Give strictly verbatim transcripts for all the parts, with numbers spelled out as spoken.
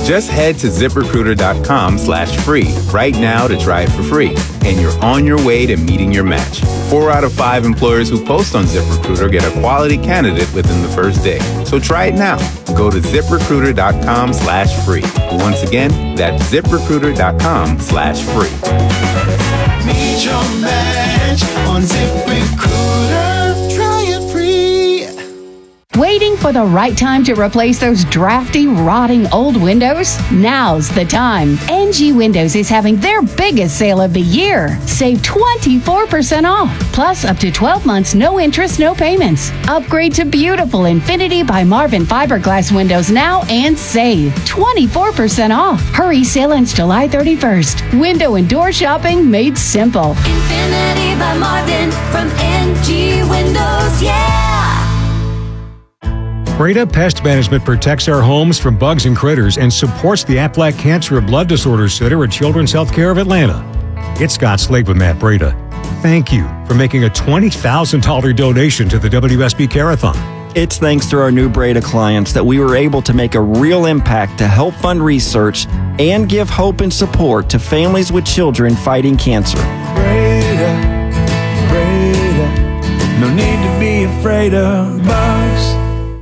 Just head to ZipRecruiter.com slash free right now to try it for free, and you're on your way to meeting your match. Four out of five employers who post on ZipRecruiter get a quality candidate within the first day. So try it now. Go to ZipRecruiter.com slash free. Once again, that's ZipRecruiter.com slash free. Meet your match on ZipRecruiter. Try it free. Waiting for the right time to replace those drafty, rotting old windows? Now's the time. N G Windows is having their biggest sale of the year. Save twenty-four percent off, plus up to twelve months, no interest, no payments. Upgrade to beautiful Infinity by Marvin fiberglass windows now and save twenty-four percent off. Hurry, sale ends July thirty-first. Window and door shopping made simple. Infinity by Marvin from N G Windows, yeah! Breda Pest Management protects our homes from bugs and critters and supports the Aflac Cancer and Blood Disorders Center at Children's Healthcare of Atlanta. It's Scott Slade with Matt Breda. Thank you for making a twenty thousand dollars donation to the W S B Care-a-thon. It's thanks to our new Breda clients that we were able to make a real impact to help fund research and give hope and support to families with children fighting cancer. Breda, Breda, no need to be afraid of bugs.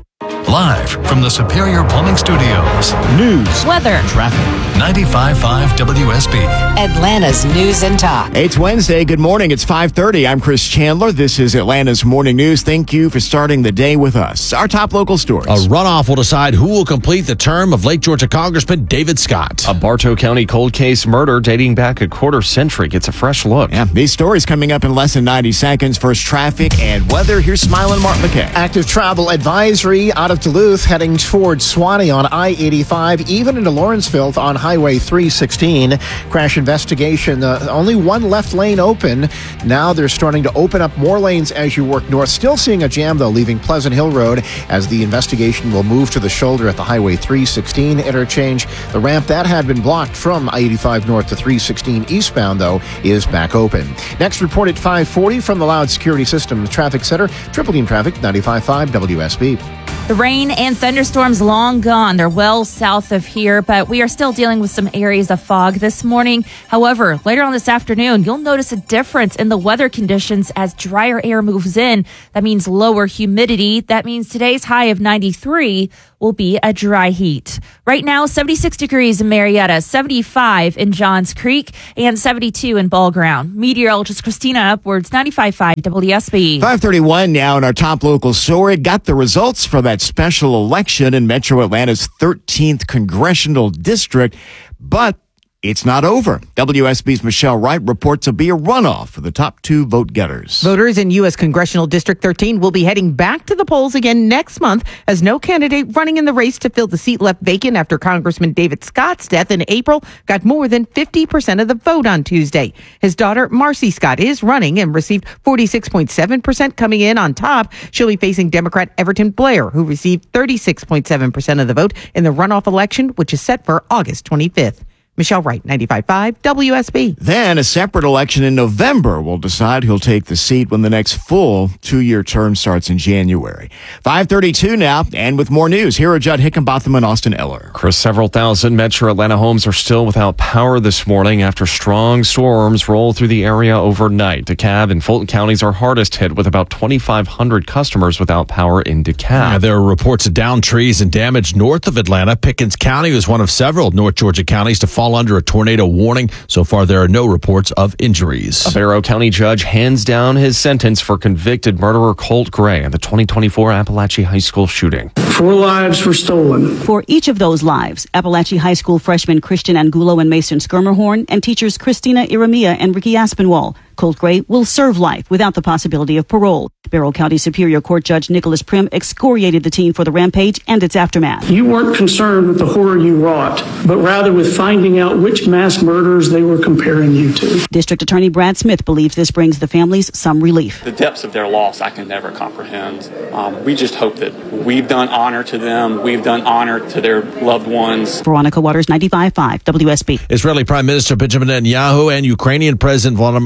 Live from the Superior Plumbing Studios. News, weather, traffic. ninety-five point five W S B. Atlanta's News and Talk. It's Wednesday. Good morning. It's five thirty. I'm Chris Chandler. This is Atlanta's Morning News. Thank you for starting the day with us. Our top local stories. A runoff will decide who will complete the term of Lake Georgia Congressman David Scott. A Bartow County cold case murder dating back a quarter century gets a fresh look. Yeah, these stories coming up in less than ninety seconds. First, traffic and weather. Here's Smiling Mark McKay. Active travel advisory out of Duluth heading towards Swanee on I eighty-five, even into Lawrenceville on Highway three sixteen. Crash investigation. Uh, only one left lane open. Now they're starting to open up more lanes as you work north. Still seeing a jam, though, leaving Pleasant Hill Road as the investigation will move to the shoulder at the Highway three sixteen interchange. The ramp that had been blocked from I eighty-five north to three sixteen eastbound, though, is back open. Next report at five forty from the Loud Security Systems Traffic Center. Triple Team Traffic, ninety-five point five W S B. The rain and thunderstorms long gone. They're well south of here, but we are still dealing with some areas of fog this morning. However, later on this afternoon, you'll notice a difference in the weather conditions as drier air moves in. That means lower humidity. That means today's high of ninety-three will be a dry heat. Right now, seventy-six degrees in Marietta, seventy-five in Johns Creek, and seventy-two in Ball Ground. Meteorologist Christina Upwards, ninety-five point five W S B. five thirty-one now in our top local story. Got the results for that special election in Metro Atlanta's thirteenth congressional district, but it's not over. W S B's Michelle Wright reports it'll be a runoff for the top two vote getters. Voters in U S Congressional District thirteen will be heading back to the polls again next month as no candidate running in the race to fill the seat left vacant after Congressman David Scott's death in April got more than fifty percent of the vote on Tuesday. His daughter, Marcy Scott, is running and received forty-six point seven percent coming in on top. She'll be facing Democrat Everton Blair, who received thirty-six point seven percent of the vote in the runoff election, which is set for August twenty-fifth. Michelle Wright, ninety-five point five W S B. Then a separate election in November will decide who'll take the seat when the next full two-year term starts in January. five thirty-two now, and with more news, here are Judd Hickenbotham and Austin Eller. Chris, several thousand Metro Atlanta homes are still without power this morning after strong storms rolled through the area overnight. DeKalb and Fulton counties are hardest hit with about twenty-five hundred customers without power in DeKalb. Yeah, there are reports of downed trees and damage north of Atlanta. Pickens County was one of several North Georgia counties to fall under a tornado warning. So far, there are no reports of injuries. A Barrow County judge hands down his sentence for convicted murderer Colt Gray in the twenty twenty-four Appalachian High School shooting. Four lives were stolen. For each of those lives, Appalachian High School freshmen Christian Angulo and Mason Skirmerhorn and teachers Christina Iramia and Ricky Aspinwall, Colt Gray will serve life without the possibility of parole. Barrow County Superior Court Judge Nicholas Prim excoriated the teen for the rampage and its aftermath. You weren't concerned with the horror you wrought, but rather with finding out which mass murders they were comparing you to. District Attorney Brad Smith believes this brings the families some relief. The depths of their loss I can never comprehend. Um, we just hope that we've done honor to them, we've done honor to their loved ones. Veronica Waters, ninety-five point five W S B. Israeli Prime Minister Benjamin Netanyahu and Ukrainian President Volodymyr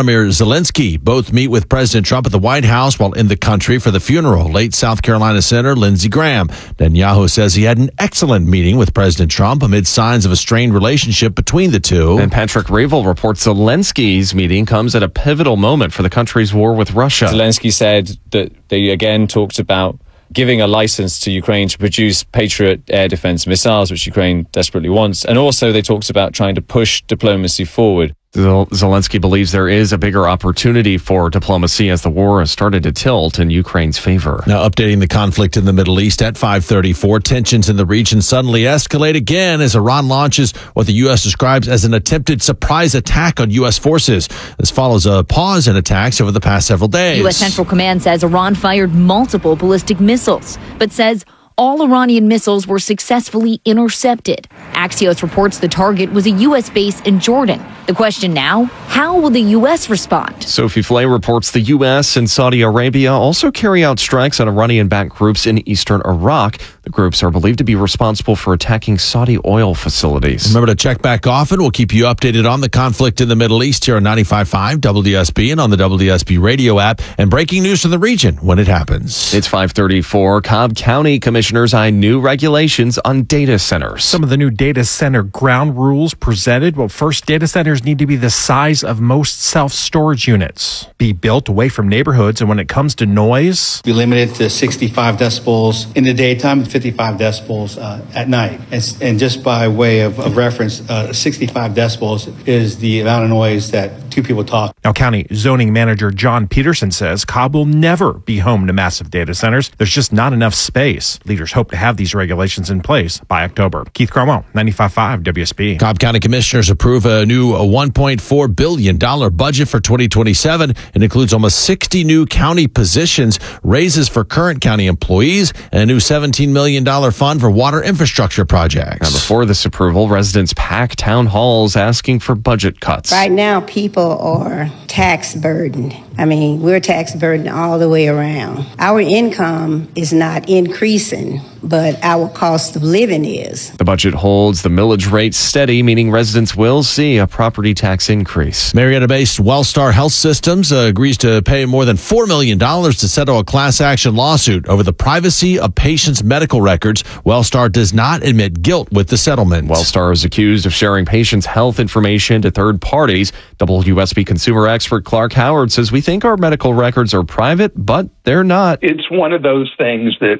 Volodymyr Zelensky both meet with President Trump at the White House while in the country for the funeral. Late South Carolina Senator Lindsey Graham. Netanyahu says he had an excellent meeting with President Trump amid signs of a strained relationship between the two. And Patrick Ravel reports Zelensky's meeting comes at a pivotal moment for the country's war with Russia. Zelensky said that they again talked about giving a license to Ukraine to produce Patriot air defense missiles, which Ukraine desperately wants. And also they talked about trying to push diplomacy forward. Zelensky believes there is a bigger opportunity for diplomacy as the war has started to tilt in Ukraine's favor. Now, updating the conflict in the Middle East at five thirty-four, tensions in the region suddenly escalate again as Iran launches what the U S describes as an attempted surprise attack on U S forces. This follows a pause in attacks over the past several days. U S Central Command says Iran fired multiple ballistic missiles, but says all Iranian missiles were successfully intercepted. Axios reports the target was a U S base in Jordan. The question now, how will the U S respond? Sophie Flay reports the U S and Saudi Arabia also carry out strikes on Iranian-backed groups in eastern Iraq. The groups are believed to be responsible for attacking Saudi oil facilities. Remember to check back often. We'll keep you updated on the conflict in the Middle East here on ninety-five point five W S B and on the W S B radio app, and breaking news from the region when it happens. It's five thirty-four. Cobb County commissioners signed new regulations on data centers. Some of the new data center ground rules presented. Well, first, data centers need to be the size of most self-storage units, be built away from neighborhoods, and when it comes to noise, be limited to sixty-five decibels in the daytime and fifty-five decibels uh, at night. And, and just by way of, of reference, uh, sixty-five decibels is the amount of noise that two people talk. Now, County Zoning Manager John Peterson says Cobb will never be home to massive data centers. There's just not enough space. Leaders hope to have these regulations in place by October. Keith Cromwell, ninety-five point five W S B. Cobb County Commissioners approve a new one point four billion dollars budget for twenty twenty-seven. It includes almost sixty new county positions, raises for current county employees, and a new seventeen million dollars fund for water infrastructure projects. Now, before this approval, residents pack town halls asking for budget cuts. Right now, people are tax burdened. I mean, we're tax burdened all the way around. Our income is not increasing, but our cost of living is. The budget holds the millage rate steady, meaning residents will see a property tax increase. Marietta-based Wellstar Health Systems uh, agrees to pay more than four million dollars to settle a class action lawsuit over the privacy of patients' medical records. Wellstar does not admit guilt with the settlement. Wellstar is accused of sharing patients' health information to third parties. W S B consumer expert Clark Howard says, we think our medical records are private, but they're not. It's one of those things that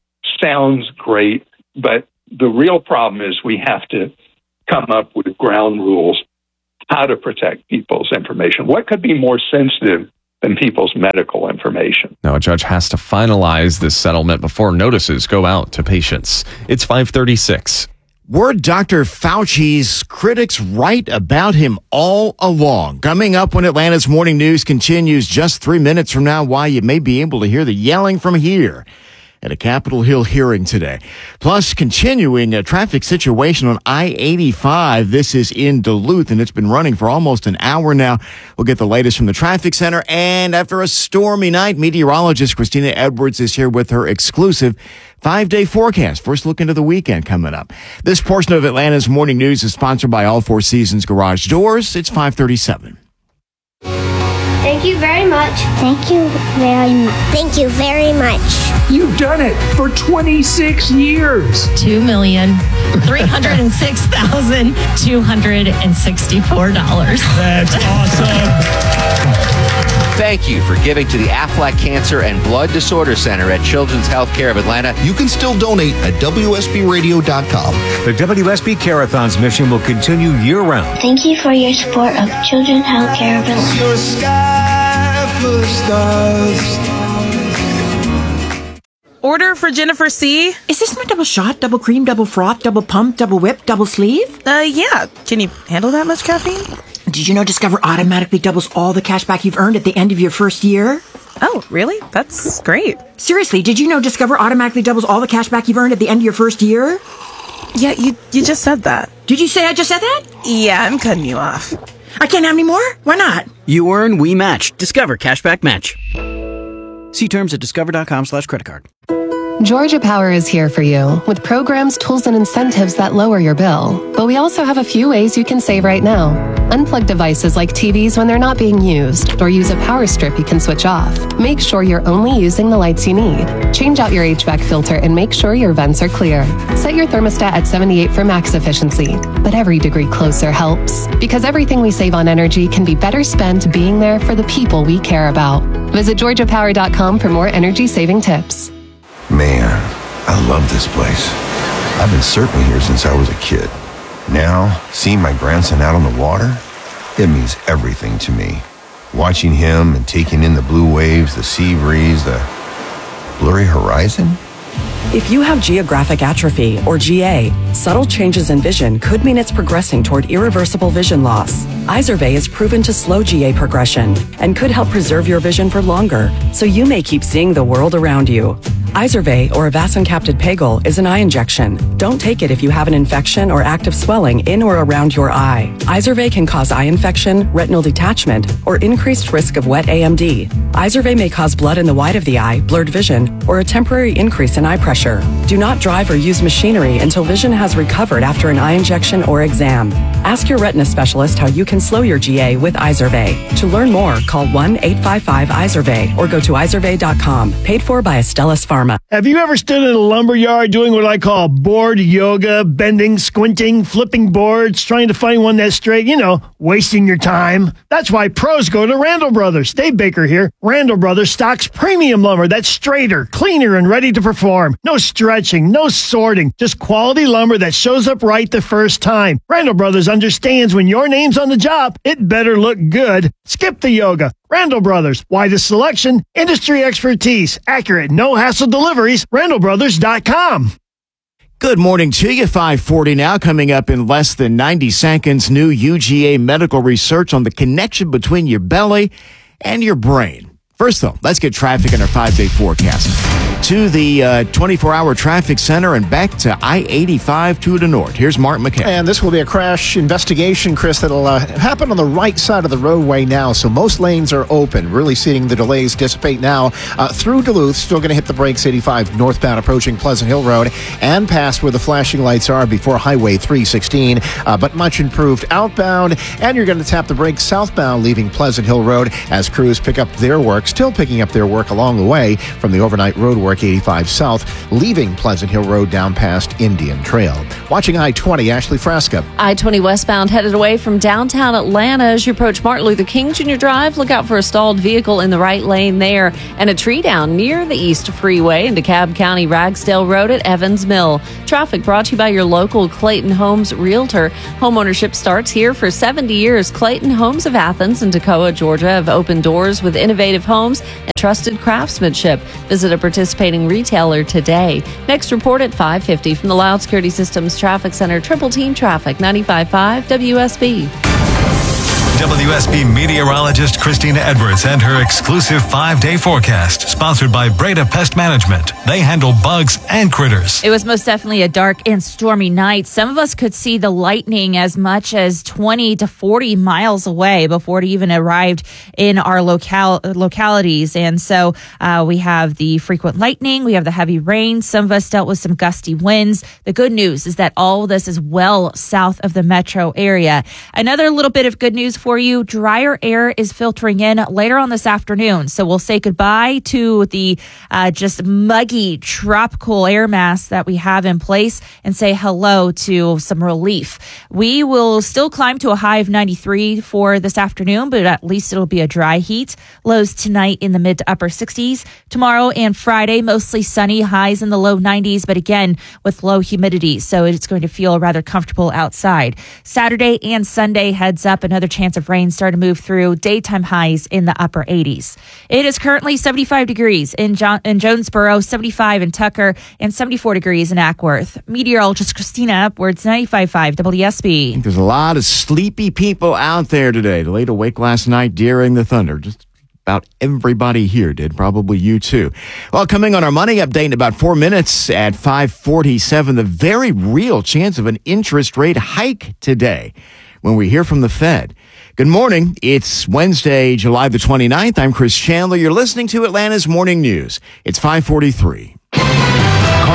sounds great, but the real problem is we have to come up with ground rules how to protect people's information. What could be more sensitive than people's medical information? Now, a judge has to finalize this settlement before notices go out to patients. It's five thirty-six. Were Doctor Fauci's critics right about him all along? Coming up when Atlanta's Morning News continues just three minutes from now, why you may be able to hear the yelling from here at a Capitol Hill hearing today. Plus, continuing a traffic situation on I eighty-five. This is in Duluth, and it's been running for almost an hour now. We'll get the latest from the traffic center. And after a stormy night, meteorologist Christina Edwards is here with her exclusive five-day forecast. First look into the weekend coming up. This portion of Atlanta's Morning News is sponsored by All Four Seasons Garage Doors. It's five thirty-seven. Thank you very much. Thank you very much. Thank you very much. You've done it for twenty-six years. Two million three hundred and six thousand two hundred and sixty-four dollars. That's awesome. Thank you for giving to the Aflac Cancer and Blood Disorder Center at Children's Healthcare of Atlanta. You can still donate at W S B radio dot com. The W S B Care-a-thon's mission will continue year-round. Thank you for your support of Children's Healthcare of Atlanta. Your sky full of stars. Order for Jennifer C. Is this my double shot, double cream, double froth, double pump, double whip, double sleeve? Uh, yeah. Can you handle that much caffeine? Did you know Discover automatically doubles all the cash back you've earned at the end of your first year? Oh, really? That's great. Seriously, did you know Discover automatically doubles all the cash back you've earned at the end of your first year? Yeah, you you just said that. Did you say I just said that? Yeah, I'm cutting you off. I can't have any more? Why not? You earn, we match. Discover Cashback Match. See terms at discover dot com slash credit card. Georgia Power is here for you with programs, tools, and incentives that lower your bill. But we also have a few ways you can save right now. Unplug devices like T Vs when they're not being used, or use a power strip you can switch off. Make sure you're only using the lights you need. Change out your H V A C filter and make sure your vents are clear. Set your thermostat at seventy-eight for max efficiency. But every degree closer helps, because everything we save on energy can be better spent being there for the people we care about. Visit georgia power dot com for more energy-saving tips. Man, I love this place. I've been surfing here since I was a kid. Now, seeing my grandson out on the water, it means everything to me. Watching him and taking in the blue waves, the sea breeze, the blurry horizon. If you have geographic atrophy, or G A, subtle changes in vision could mean it's progressing toward irreversible vision loss. Izervay is proven to slow G A progression and could help preserve your vision for longer, so you may keep seeing the world around you. Izervay, or avacincaptad pegol, is an eye injection. Don't take it if you have an infection or active swelling in or around your eye. Izervay can cause eye infection, retinal detachment, or increased risk of wet A M D. Izervay may cause blood in the white of the eye, blurred vision, or a temporary increase in eye pressure. Do not drive or use machinery until vision has recovered after an eye injection or exam. Ask your retina specialist how you can slow your G A with Izervay. To learn more, call one eight five five Izervay or go to izervay dot com. Paid for by Astellas Pharma. Have you ever stood in a lumber yard doing what I call board yoga, bending, squinting, flipping boards, trying to find one that's straight, you know, wasting your time? That's why pros go to Randall Brothers. Dave Baker here. Randall Brothers stocks premium lumber that's straighter, cleaner, and ready to perform. No stretching, no sorting, just quality lumber that shows up right the first time. Randall Brothers understands when your name's on the job, it better look good. Skip the yoga. Randall Brothers, widest selection, industry expertise, accurate, no-hassle deliveries, randall brothers dot com. Good morning to you. five forty now. Coming up in less than ninety seconds, new U G A medical research on the connection between your belly and your brain. First, though, let's get traffic in our five-day forecast. To the uh, twenty-four hour traffic center and back to I eighty-five to the north. Here's Mark McKay. And this will be a crash investigation, Chris, that'll uh, happen on the right side of the roadway now. So most lanes are open. Really seeing the delays dissipate now uh, through Duluth. Still going to hit the brakes. eighty-five northbound approaching Pleasant Hill Road and past where the flashing lights are before Highway three sixteen. Uh, but much improved outbound. And you're going to tap the brakes southbound leaving Pleasant Hill Road as crews pick up their work. Still picking up their work along the way from the overnight road work eighty-five south, leaving Pleasant Hill Road down past Indian Trail. Watching I twenty, Ashley Frasca. I twenty westbound headed away from downtown Atlanta as you approach Martin Luther King Junior Drive. Look out for a stalled vehicle in the right lane there and a tree down near the East Freeway in DeKalb County, Ragsdale Road at Evans Mill. Traffic brought to you by your local Clayton Homes Realtor. Homeownership starts here for seventy years. Clayton Homes of Athens and Toccoa, Georgia have opened doors with innovative homes and trusted craftsmanship. Visit a participating retailer today. Next report at five fifty from the Loud Security Systems Traffic Center. Triple Team Traffic, ninety-five point five W S B. W S B meteorologist Christina Edwards and her exclusive five-day forecast, sponsored by Breda Pest Management. They handle bugs and critters. It was most definitely a dark and stormy night. Some of us could see the lightning as much as twenty to forty miles away before it even arrived in our local localities. And so uh, we have the frequent lightning, we have the heavy rain. Some of us dealt with some gusty winds. The good news is that all of this is well south of the metro area. Another little bit of good news for you, drier air is filtering in later on this afternoon. So we'll say goodbye to the uh, just muggy tropical air mass that we have in place and say hello to some relief. We will still climb to a high of ninety-three for this afternoon, but at least it'll be a dry heat. Lows tonight in the mid to upper sixties. Tomorrow and Friday, mostly sunny, highs in the low nineties, but again, with low humidity. So it's going to feel rather comfortable outside. Saturday and Sunday, heads up, another chance of rain start to move through. Daytime highs in the upper eighties. It is currently seventy-five degrees in, jo- in Jonesboro, seventy-five in Tucker, and seventy-four degrees in Ackworth. Meteorologist Christina Edwards, ninety-five point five W S B. I think there's a lot of sleepy people out there today. They laid awake last night during the thunder. Just about everybody here did. Probably you too. Well, coming on our money update in about four minutes at five forty-seven, the very real chance of an interest rate hike today when we hear from the Fed. Good morning. It's Wednesday, July the twenty-ninth. I'm Chris Chandler. You're listening to Atlanta's Morning News. It's five forty-three.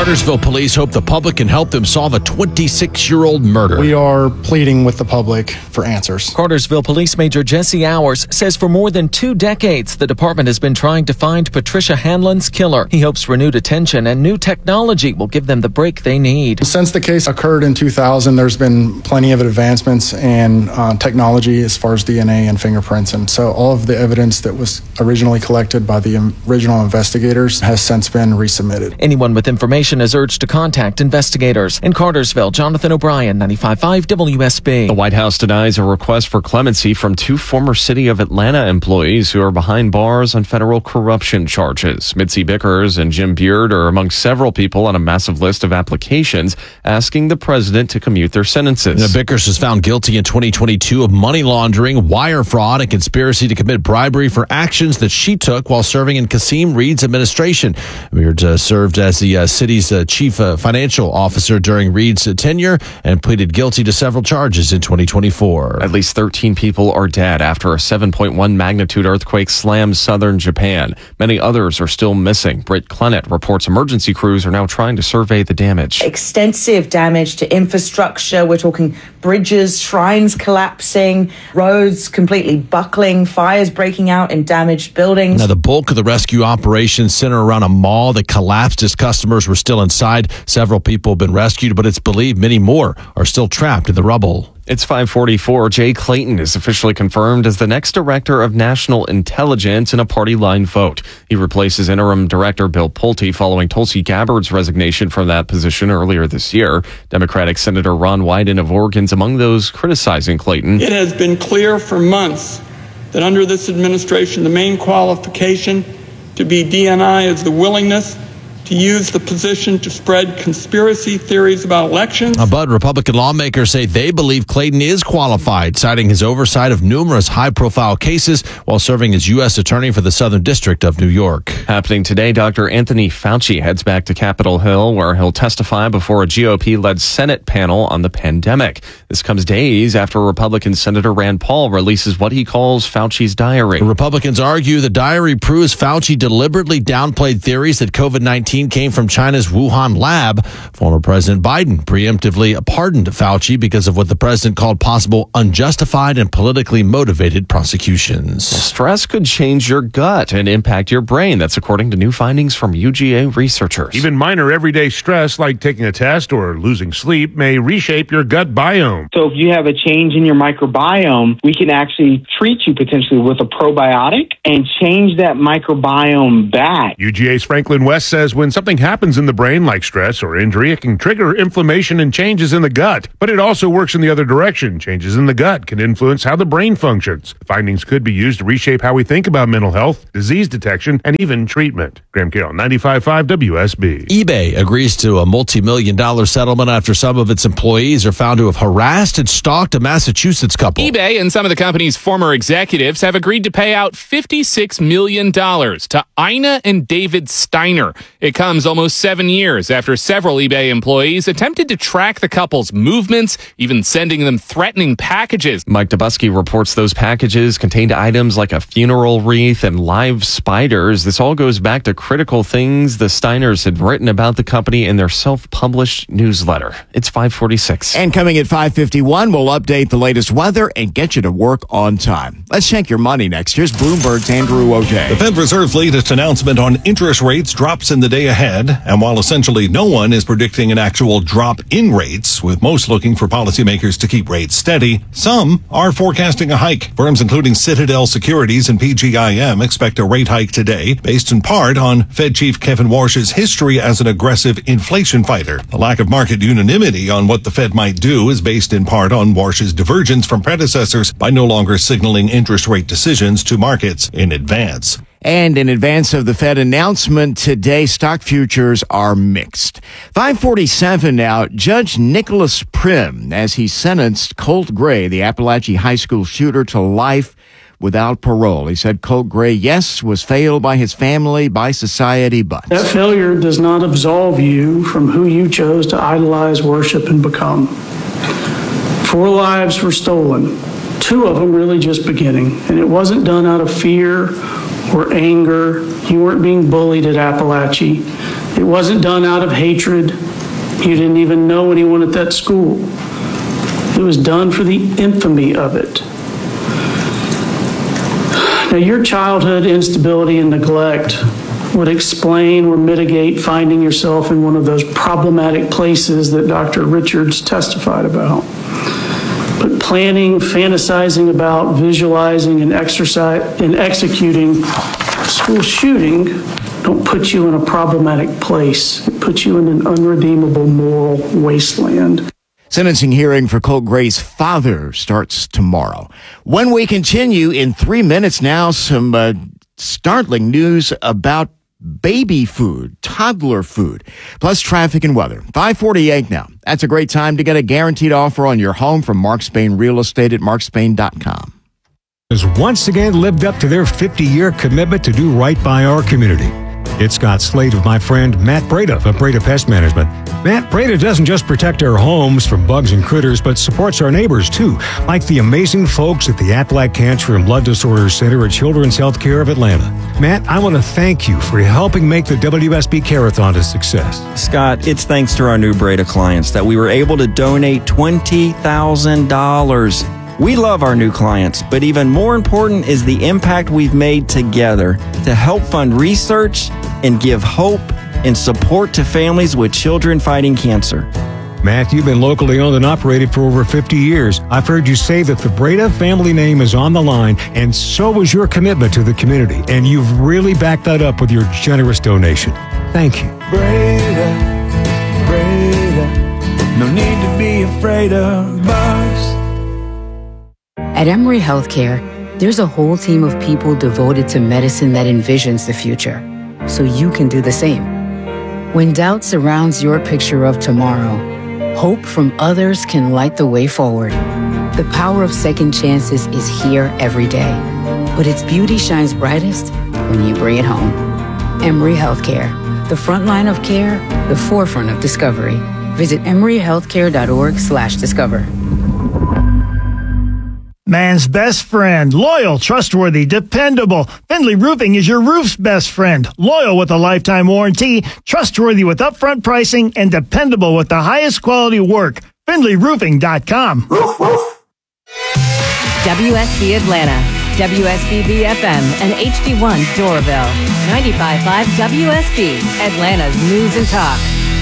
Cartersville police hope the public can help them solve a twenty-six-year-old murder. We are pleading with the public for answers. Cartersville Police Major Jesse Hours says for more than two decades, the department has been trying to find Patricia Hanlon's killer. He hopes renewed attention and new technology will give them the break they need. Since the case occurred in two thousand, there's been plenty of advancements in uh, technology as far as D N A and fingerprints. And so all of the evidence that was originally collected by the original investigators has since been resubmitted. Anyone with information is urged to contact investigators. In Cartersville, Jonathan O'Brien, ninety-five point five W S B. The White House denies a request for clemency from two former City of Atlanta employees who are behind bars on federal corruption charges. Mitzi Bickers and Jim Beard are among several people on a massive list of applications asking the president to commute their sentences. Now, Bickers was found guilty in twenty twenty-two of money laundering, wire fraud, and conspiracy to commit bribery for actions that she took while serving in Kasim Reed's administration. Beard uh, served as the uh, city's uh, chief uh, financial officer during Reed's uh, tenure and pleaded guilty to several charges in twenty twenty-four. At least thirteen people are dead after a seven point one magnitude earthquake slammed southern Japan. Many others are still missing. Britt Clennett reports emergency crews are now trying to survey the damage. Extensive damage to infrastructure. We're talking bridges, shrines collapsing, roads completely buckling, fires breaking out in damaged buildings. Now, the bulk of the rescue operation centered around a mall that collapsed as customers were still inside. Several people have been rescued, but it's believed many more are still trapped in the rubble. It's five forty-four. Jay Clayton is officially confirmed as the next director of national intelligence in a party line vote. He replaces interim director Bill Pulte following Tulsi Gabbard's resignation from that position earlier this year. Democratic Senator Ron Wyden of Oregon's among those criticizing Clayton. It has been clear for months that under this administration, the main qualification to be D N I is the willingness to use the position to spread conspiracy theories about elections. But Republican lawmakers say they believe Clayton is qualified, citing his oversight of numerous high-profile cases while serving as U S attorney for the Southern District of New York. Happening today, Doctor Anthony Fauci heads back to Capitol Hill, where he'll testify before a G O P-led Senate panel on the pandemic. This comes days after Republican Senator Rand Paul releases what he calls Fauci's diary. The Republicans argue the diary proves Fauci deliberately downplayed theories that COVID nineteen came from China's Wuhan lab. Former President Biden preemptively pardoned Fauci because of what the president called possible unjustified and politically motivated prosecutions. Stress could change your gut and impact your brain. That's according to new findings from U G A researchers. Even minor everyday stress like taking a test or losing sleep may reshape your gut biome. So if you have a change in your microbiome, we can actually treat you potentially with a probiotic and change that microbiome back. U G A's Franklin West says when something happens in the brain like stress or injury, it can trigger inflammation and changes in the gut. But it also works in the other direction. Changes in the gut can influence how the brain functions. The findings could be used to reshape how we think about mental health, disease detection, and even treatment. Graham Carroll, ninety-five point five W S B. eBay agrees to a multi-million dollar settlement after some of its employees are found to have harassed and stalked a Massachusetts couple. eBay and some of the company's former executives have agreed to pay out fifty-six million dollars to Ina and David Steiner. It comes almost seven years after several eBay employees attempted to track the couple's movements, even sending them threatening packages. Mike Dubusky reports those packages contained items like a funeral wreath and live spiders. This all goes back to critical things the Steiners had written about the company in their self-published newsletter. It's five forty-six. And coming at five fifty-one, we'll update the latest weather and get you to work on time. Let's check your money next. Here's Bloomberg's Andrew O'Day. The Fed Reserve's latest announcement on interest rates drops in the day ahead. And while essentially no one is predicting an actual drop in rates, with most looking for policymakers to keep rates steady, some are forecasting a hike. Firms including Citadel Securities and P G I M expect a rate hike today, based in part on Fed Chief Kevin Warsh's history as an aggressive inflation fighter. The lack of market unanimity on what the Fed might do is based in part on Warsh's divergence from predecessors by no longer signaling interest rate decisions to markets in advance. And in advance of the Fed announcement today, stock futures are mixed. five forty-seven now, Judge Nicholas Prim, as he sentenced Colt Gray, the Appalachia High School shooter, to life without parole. He said Colt Gray, yes, was failed by his family, by society, but that failure does not absolve you from who you chose to idolize, worship, and become. Four lives were stolen, two of them really just beginning, and it wasn't done out of fear or anger. You weren't being bullied at Appalachia. It wasn't done out of hatred. You didn't even know anyone at that school. It was done for the infamy of it. Now, your childhood instability and neglect would explain or mitigate finding yourself in one of those problematic places that Doctor Richards testified about. But planning, fantasizing about, visualizing, and exercise and executing a school shooting don't put you in a problematic place. It puts you in an unredeemable moral wasteland. Sentencing hearing for Colt Gray's father starts tomorrow. When we continue in three minutes now, some uh, startling news about baby food, toddler food, plus traffic and weather. five forty-eight now. That's a great time to get a guaranteed offer on your home from Mark Spain Real Estate at mark spain dot com. Has once again lived up to their fifty-year commitment to do right by our community. It's Scott Slade with my friend Matt Breda of Breda Pest Management. Matt, Breda doesn't just protect our homes from bugs and critters, but supports our neighbors too, like the amazing folks at the Aflac Cancer and Blood Disorders Center at Children's Healthcare of Atlanta. Matt, I want to thank you for helping make the W S B Care-a-thon a success. Scott, it's thanks to our new Breda clients that we were able to donate twenty thousand dollars. We love our new clients, but even more important is the impact we've made together to help fund research and give hope and support to families with children fighting cancer. Matt, you've been locally owned and operated for over fifty years. I've heard you say that the Breda family name is on the line, and so is your commitment to the community. And you've really backed that up with your generous donation. Thank you. Breda, Breda, no need to be afraid of bugs. At Emory Healthcare, there's a whole team of people devoted to medicine that envisions the future, so you can do the same. When doubt surrounds your picture of tomorrow, hope from others can light the way forward. The power of second chances is here every day, but its beauty shines brightest when you bring it home. Emory Healthcare, the front line of care, the forefront of discovery. Visit emory healthcare dot org slash discover. Man's best friend. Loyal, trustworthy, dependable. Findlay Roofing is your roof's best friend. Loyal with a lifetime warranty, trustworthy with upfront pricing, and dependable with the highest quality work. Findlay Roofing dot com. W S B Atlanta, W S B B F M, and H D one Doraville. ninety-five point five W S B, Atlanta's news and talk.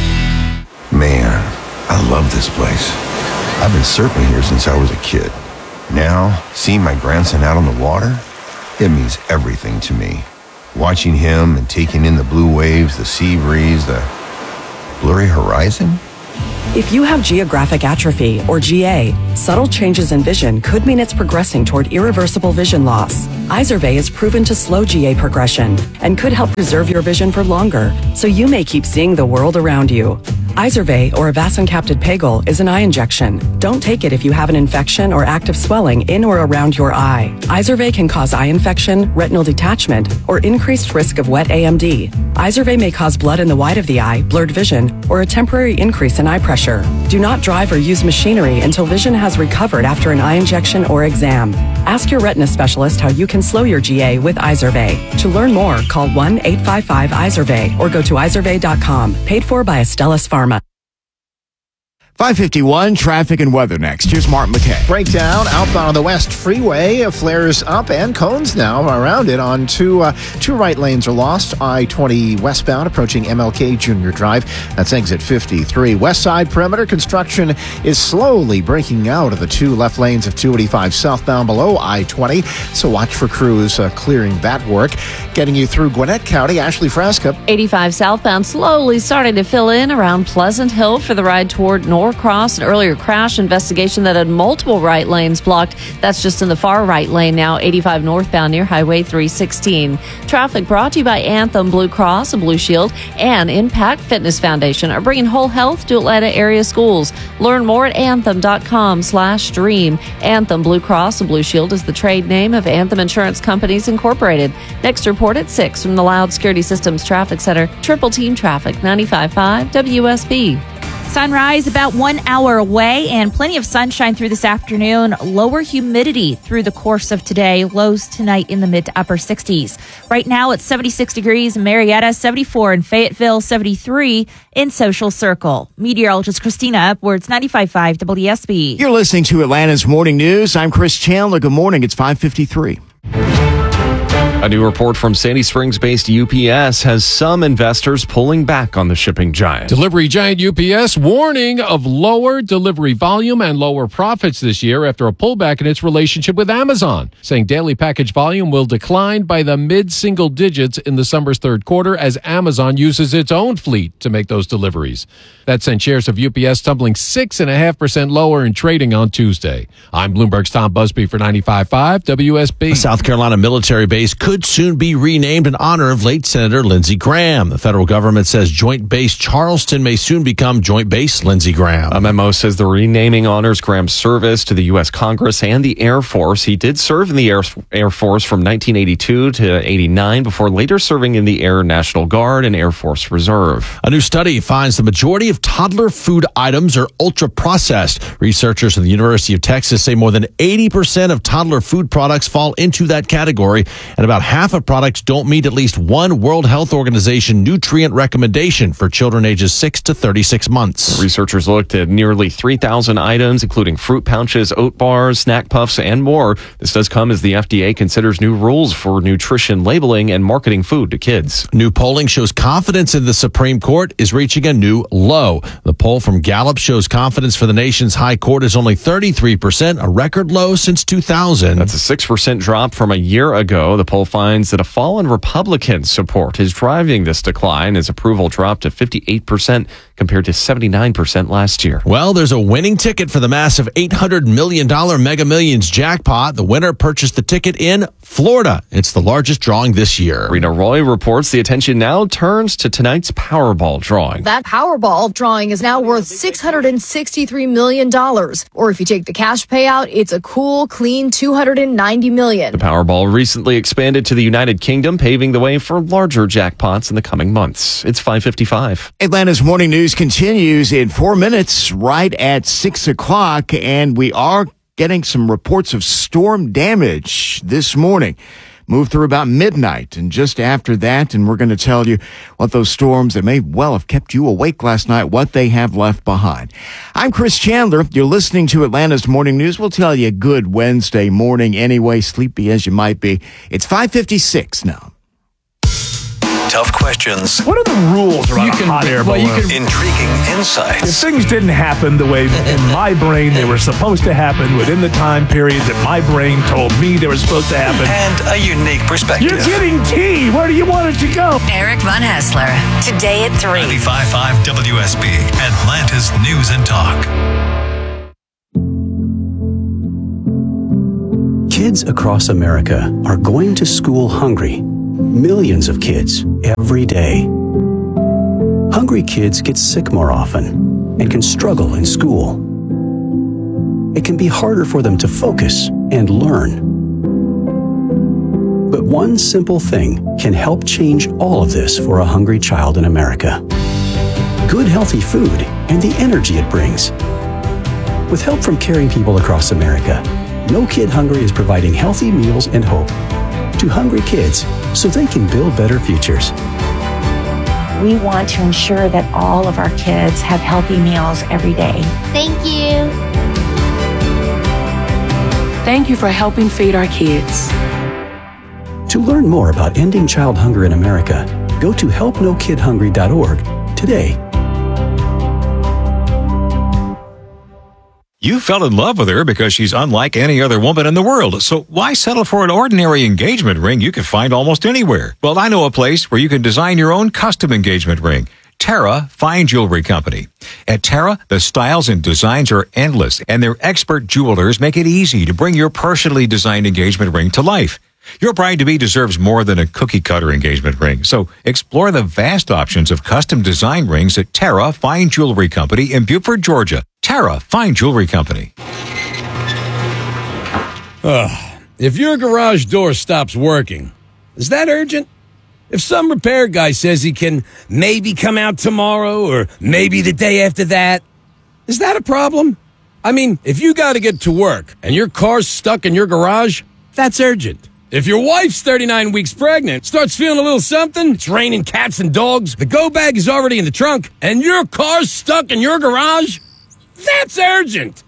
Man, I love this place. I've been surfing here since I was a kid. Now, seeing my grandson out on the water, it means everything to me. Watching him and taking in the blue waves, the sea breeze, the blurry horizon. If you have geographic atrophy, or G A, subtle changes in vision could mean it's progressing toward irreversible vision loss. Izervay is proven to slow G A progression and could help preserve your vision for longer, so you may keep seeing the world around you. Izervay, or avacincaptad pegol, is an eye injection. Don't take it if you have an infection or active swelling in or around your eye. Izervay can cause eye infection, retinal detachment, or increased risk of wet A M D. Izervay may cause blood in the white of the eye, blurred vision, or a temporary increase in eye pressure. Do not drive or use machinery until vision has recovered after an eye injection or exam. Ask your retina specialist how you can slow your G A with Izervay. To learn more, call one eight five five Izervay or go to izervay dot com. Paid for by Astellas Pharma. five fifty-one, traffic and weather next. Here's Mark McKay. Breakdown outbound on the West Freeway. Flares up and cones now around it on two, uh, two right lanes are lost. I twenty westbound approaching M L K Junior Drive. That's exit fifty-three. West side perimeter construction is slowly breaking out of the two left lanes of two eighty-five southbound below I twenty. So watch for crews uh, clearing that work. Getting you through Gwinnett County, Ashley Frasca. eighty-five southbound slowly starting to fill in around Pleasant Hill for the ride toward North Cross. An earlier crash investigation that had multiple right lanes blocked. That's just in the far right lane now, eighty-five northbound near Highway three sixteen. Traffic brought to you by Anthem Blue Cross and Blue Shield and Impact Fitness Foundation are bringing whole health to Atlanta area schools. Learn more at anthem dot com slash dream. Anthem Blue Cross and Blue Shield is the trade name of Anthem Insurance Companies Incorporated. Next report at six from the Loud Security Systems Traffic Center. Triple Team Traffic, ninety-five point five W S B. Sunrise about one hour away and plenty of sunshine through this afternoon. Lower humidity through the course of today. Lows tonight in the mid to upper sixties. Right now it's seventy-six degrees in Marietta, seventy-four in Fayetteville, seventy-three in Social Circle. Meteorologist Christina Upwards, ninety-five point five W S B. You're listening to Atlanta's Morning News. I'm Chris Chandler. Good morning. It's five fifty-three. A new report from Sandy Springs-based U P S has some investors pulling back on the shipping giant. Delivery giant U P S warning of lower delivery volume and lower profits this year after a pullback in its relationship with Amazon, saying daily package volume will decline by the mid-single digits in the summer's third quarter as Amazon uses its own fleet to make those deliveries. That sent shares of U P S tumbling six point five percent lower in trading on Tuesday. I'm Bloomberg's Tom Busby for ninety-five point five W S B. A South Carolina military base could soon be renamed in honor of late Senator Lindsey Graham. The federal government says Joint Base Charleston may soon become Joint Base Lindsey Graham. A memo says the renaming honors Graham's service to the U S Congress and the Air Force. He did serve in the Air, Air Force from nineteen eighty-two to eighty-nine before later serving in the Air National Guard and Air Force Reserve. A new study finds the majority of toddler food items are ultra-processed. Researchers from the University of Texas say more than eighty percent of toddler food products fall into that category, and about half of products don't meet at least one World Health Organization nutrient recommendation for children ages six to thirty-six months. Researchers looked at nearly three thousand items, including fruit pouches, oat bars, snack puffs, and more. This does come as the F D A considers new rules for nutrition labeling and marketing food to kids. New polling shows confidence in the Supreme Court is reaching a new low. The poll from Gallup shows confidence for the nation's high court is only thirty-three percent, a record low since two thousand. That's a six percent drop from a year ago. The poll finds that a fall in Republican support is driving this decline as approval dropped to fifty-eight percent compared to seventy-nine percent last year. Well, there's a winning ticket for the massive eight hundred million dollars Mega Millions jackpot. The winner purchased the ticket in Florida. It's the largest drawing this year. Rena Roy reports the attention now turns to tonight's Powerball drawing. That Powerball drawing is now worth six hundred sixty-three million dollars. Or if you take the cash payout, it's a cool, clean two hundred ninety million dollars. The Powerball recently expanded to the United Kingdom, paving the way for larger jackpots in the coming months. It's five fifty-five. Atlanta's Morning News continues in four minutes right at six o'clock, and we are getting some reports of storm damage this morning. Moved through about midnight, and just after that, and we're going to tell you what those storms that may well have kept you awake last night, what they have left behind. I'm Chris Chandler. You're listening to Atlanta's Morning News. We'll tell you good Wednesday morning anyway, sleepy as you might be. It's five fifty-six now. Tough questions. What are the rules around You a can- hot air well, balloon? you can- Intriguing insights. If things didn't happen the way in my brain they were supposed to happen within the time period that my brain told me they were supposed to happen. And a unique perspective. You're getting tea. Where do you want it to go? Eric Von Hassler, today at three. ninety-five point five W S B, Atlanta's News and Talk. Kids across America are going to school hungry. Millions of kids every day. Hungry kids get sick more often and can struggle in school. It can be harder for them to focus and learn. But one simple thing can help change all of this for a hungry child in America. Good healthy food and the energy it brings. With help from caring people across America, No Kid Hungry is providing healthy meals and hope to hungry kids so they can build better futures. We want to ensure that all of our kids have healthy meals every day. Thank you. Thank you for helping feed our kids. To learn more about ending child hunger in America, go to help no kid hungry dot org today. You fell in love with her because she's unlike any other woman in the world. So why settle for an ordinary engagement ring you can find almost anywhere? Well, I know a place where you can design your own custom engagement ring. Terra Fine Jewelry Company. At Terra, the styles and designs are endless, and their expert jewelers make it easy to bring your personally designed engagement ring to life. Your bride-to-be deserves more than a cookie-cutter engagement ring, so explore the vast options of custom design rings at Terra Fine Jewelry Company in Beaufort, Georgia. Terra Fine Jewelry Company. Ugh. If your garage door stops working, is that urgent? If some repair guy says he can maybe come out tomorrow or maybe the day after that, is that a problem? I mean, if you got to get to work and your car's stuck in your garage, that's urgent. If your wife's thirty-nine weeks pregnant, starts feeling a little something, it's raining cats and dogs, the go bag is already in the trunk, and your car's stuck in your garage, that's urgent.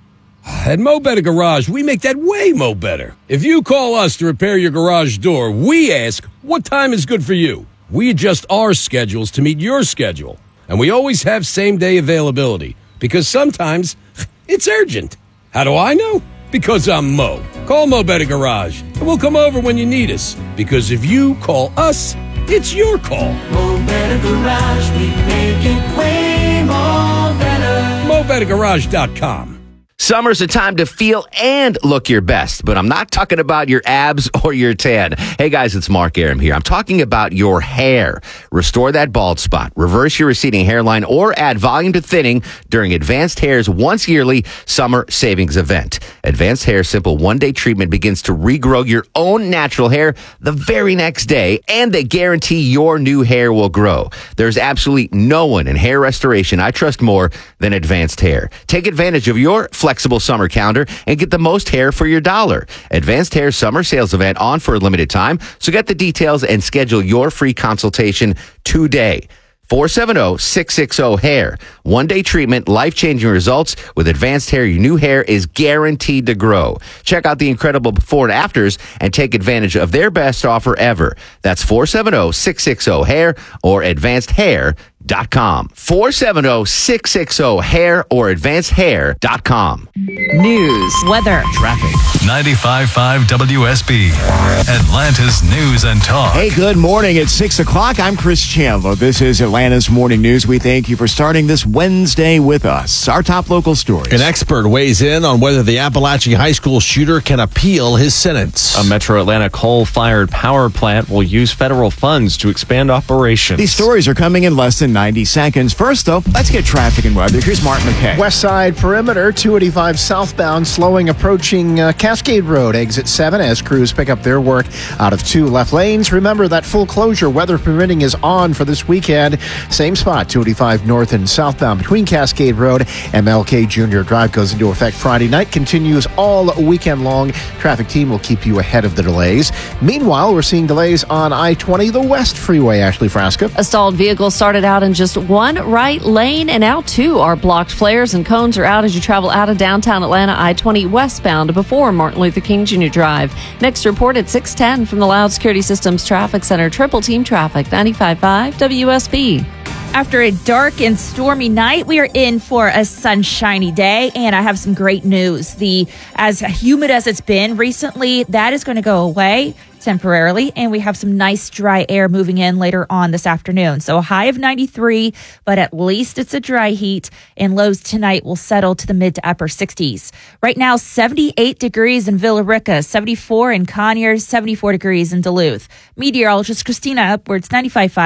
At Mo Better Garage, we make that way mo better. If you call us to repair your garage door, we ask, what time is good for you? We adjust our schedules to meet your schedule. And we always have same-day availability, because sometimes it's urgent. How do I know? Because I'm Mo. Call Mo Better Garage, and we'll come over when you need us. Because if you call us, it's your call. Mo Better Garage, we make it way more better. Mo Better Garage dot com. Summer's a time to feel and look your best, but I'm not talking about your abs or your tan. Hey guys, it's Mark Aram here. I'm talking about your hair. Restore that bald spot, reverse your receding hairline, or add volume to thinning during Advanced Hair's once yearly summer savings event. Advanced Hair's simple one-day treatment begins to regrow your own natural hair the very next day, and they guarantee your new hair will grow. There's absolutely no one in hair restoration I trust more than Advanced Hair. Take advantage of your flexible summer calendar and get the most hair for your dollar. Advanced Hair summer sales event on for a limited time, so get the details and schedule your free consultation today. four seven zero, six six zero, hair. One-day treatment, life-changing results. With Advanced Hair, your new hair is guaranteed to grow. Check out the incredible before and afters and take advantage of their best offer ever. That's four seven zero, six six zero, hair or advanced hair dot com. four seven zero, six six zero, hair or advanced hair dot com. News, weather, traffic. ninety-five point five W S B, Atlanta's News and Talk. Hey, good morning. It's six o'clock. I'm Chris Chandler. This is Atlanta's Morning News. We thank you for starting this Wednesday with us. Our top local stories. An expert weighs in on whether the Appalachian high school shooter can appeal his sentence. A Metro Atlanta coal-fired power plant will use federal funds to expand operations. These stories are coming in less than ninety seconds. First, though, let's get traffic and weather. Here's Mark McKay. West Side Perimeter, two eighty-five southbound, slowing approaching uh, Cascade Road, exit seven, as crews pick up their work out of two left lanes. Remember that full closure, weather permitting, is on for this weekend. Same spot, two eighty-five north and southbound between Cascade Road. M L K Junior Drive goes into effect Friday night, continues all weekend long. Traffic team will keep you ahead of the delays. Meanwhile, we're seeing delays on I twenty, the West Freeway. Ashley Frasca. A stalled vehicle started out in just one right lane, and now two are blocked. Flares and cones are out as you travel out of downtown Atlanta I twenty westbound before Martin Luther King Junior Drive. Next report at six ten from the Loud Security Systems Traffic Center. Triple Team Traffic, ninety-five point five W S B. After a dark and stormy night, we are in for a sunshiny day, and I have some great news. The as humid as it's been recently, that is going to go away temporarily, and we have some nice dry air moving in later on this afternoon. So a high of ninety-three, but at least it's a dry heat, and lows tonight will settle to the mid to upper sixties. Right now, seventy-eight degrees in Villa Rica, seventy-four in Conyers, seventy-four degrees in Duluth. Meteorologist Christina Upwards, ninety-five point five.